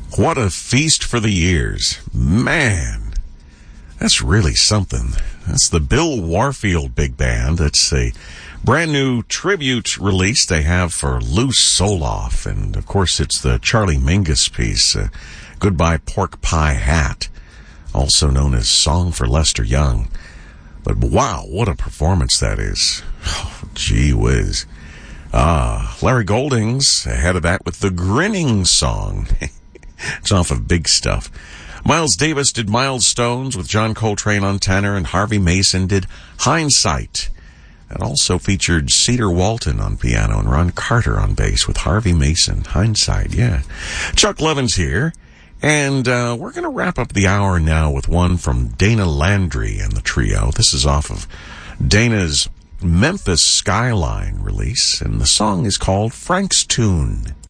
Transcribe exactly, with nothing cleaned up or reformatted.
What a feast for the ears. Man, that's really something. That's the Bill Warfield Big Band. That's a brand new tribute release they have for Lou Soloff. And, of course, it's the Charlie Mingus piece, uh, Goodbye Pork Pie Hat, also known as Song for Lester Young. But, wow, what a performance that is. Oh, gee whiz. Ah, Larry Goldings ahead of that with the Grinning Song. It's off of Big Stuff. Miles Davis did Milestones with John Coltrane on tenor, and Harvey Mason did Hindsight. That also featured Cedar Walton on piano and Ron Carter on bass with Harvey Mason. Hindsight, yeah. Chuck Levin's here, and uh, we're going to wrap up the hour now with one from Dana Landry and the trio. This is off of Dana's Memphis Skyline release, and the song is called Frank's Tune.